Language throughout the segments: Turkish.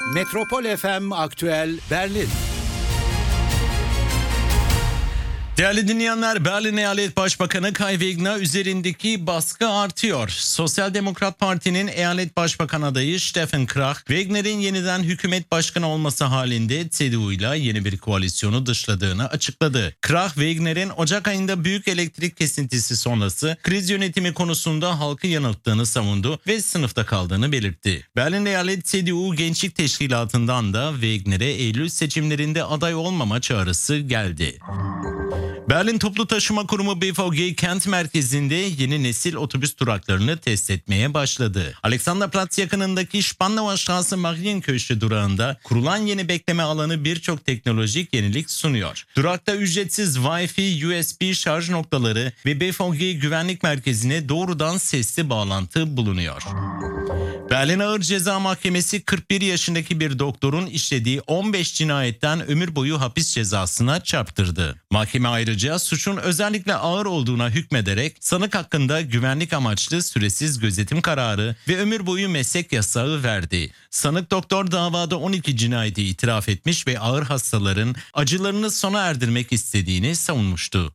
Metropol FM Aktüel Berlin. Değerli dinleyenler, Berlin Eyalet Başbakanı Kai Wegner üzerindeki baskı artıyor. Sosyal Demokrat Parti'nin eyalet başbakan adayı Steffen Krach, Wegner'in yeniden hükümet başkanı olması halinde CDU ile yeni bir koalisyonu dışladığını açıkladı. Krach, Wegner'in Ocak ayında büyük elektrik kesintisi sonrası kriz yönetimi konusunda halkı yanılttığını savundu ve sınıfta kaldığını belirtti. Berlin Eyalet CDU Gençlik Teşkilatı'ndan da Wegner'e Eylül seçimlerinde aday olmama çağrısı geldi. Berlin Toplu Taşıma Kurumu BVG kent merkezinde yeni nesil otobüs duraklarını test etmeye başladı. Alexanderplatz yakınındaki Spandauer Straße Marienköşkü durağında kurulan yeni bekleme alanı birçok teknolojik yenilik sunuyor. Durakta ücretsiz Wi-Fi, USB şarj noktaları ve BVG güvenlik merkezine doğrudan sesli bağlantı bulunuyor. Berlin Ağır Ceza Mahkemesi 41 yaşındaki bir doktorun işlediği 15 cinayetten ömür boyu hapis cezasına çarptırdı. Mahkeme ayrıca suçun özellikle ağır olduğuna hükmederek sanık hakkında güvenlik amaçlı süresiz gözetim kararı ve ömür boyu meslek yasağı verdi. Sanık doktor davada 12 cinayeti itiraf etmiş ve ağır hastaların acılarını sona erdirmek istediğini savunmuştu.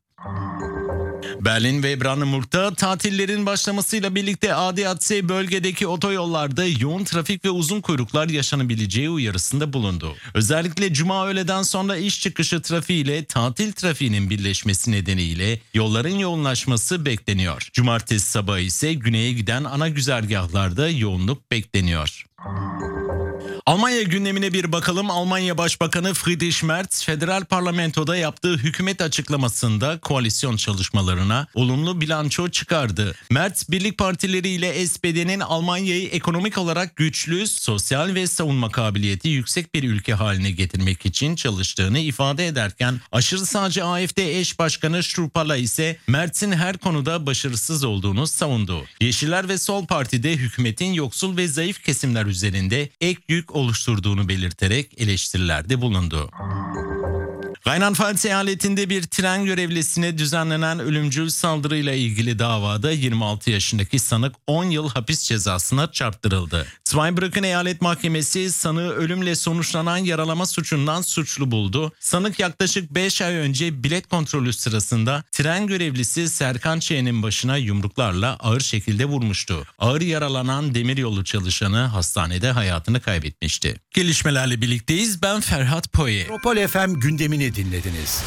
Berlin ve Brandenburg'da tatillerin başlamasıyla birlikte ADAC bölgedeki otoyollarda yoğun trafik ve uzun kuyruklar yaşanabileceği uyarısında bulundu. Özellikle cuma öğleden sonra iş çıkışı trafiği ile tatil trafiğinin birleşmesi nedeniyle yolların yoğunlaşması bekleniyor. Cumartesi sabahı ise güneye giden ana güzergahlarda yoğunluk bekleniyor. Almanya gündemine bir bakalım. Almanya Başbakanı Friedrich Merz, federal parlamentoda yaptığı hükümet açıklamasında koalisyon çalışmalarına olumlu bilanço çıkardı. Merz, birlik partileri ile SPD'nin Almanya'yı ekonomik olarak güçlü, sosyal ve savunma kabiliyeti yüksek bir ülke haline getirmek için çalıştığını ifade ederken, aşırı sağcı AfD eş başkanı Strupala ise Merz'in her konuda başarısız olduğunu savundu. Yeşiller ve Sol Parti'de hükümetin yoksul ve zayıf kesimler üzerinde ek yük oluşturduğunu belirterek eleştirilerde bulundu. Rheinland-Pfalz eyaletinde bir tren görevlisine düzenlenen ölümcül saldırıyla ilgili davada 26 yaşındaki sanık 10 yıl hapis cezasına çarptırıldı. Zweibrücken Eyalet Mahkemesi sanığı ölümle sonuçlanan yaralama suçundan suçlu buldu. Sanık yaklaşık 5 ay önce bilet kontrolü sırasında tren görevlisi Serkan Ç'nin başına yumruklarla ağır şekilde vurmuştu. Ağır yaralanan demiryolu çalışanı hastanede hayatını kaybetmişti. Gelişmelerle birlikteyiz. Ben Ferhat Poye. Metropol FM gündemini dinlediniz.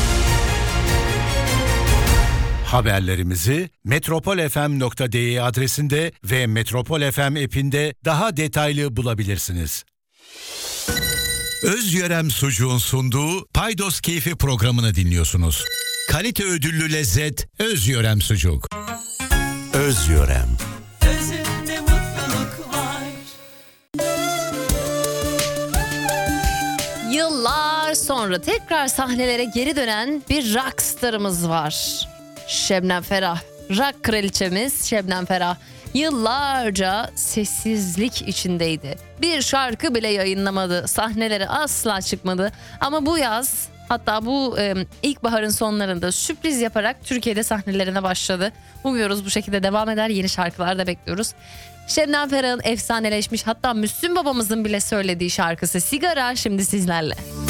Haberlerimizi metropolfm.de adresinde ve Metropol FM app'inde daha detaylı bulabilirsiniz. Özyörem Sucuğun sunduğu Paydos Keyfi programını dinliyorsunuz. Kalite ödüllü lezzet Özyörem Sucuk. Özyörem. Özünde mutluluk var. Yıllar sonra tekrar sahnelere geri dönen bir rockstarımız var. Şebnem Ferah. Rock kraliçemiz Şebnem Ferah yıllarca sessizlik içindeydi. Bir şarkı bile yayınlamadı. Sahnelere asla çıkmadı. Ama bu yaz, hatta bu ilkbaharın sonlarında sürpriz yaparak Türkiye'de sahnelerine başladı. Umuyoruz bu şekilde devam eder. Yeni şarkılar da bekliyoruz. Şebnem Ferah'ın efsaneleşmiş, hatta Müslüm babamızın bile söylediği şarkısı Sigara şimdi sizlerle.